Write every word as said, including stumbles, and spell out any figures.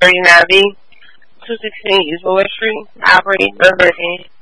thirty-nine B, two sixteen East West Street, operating under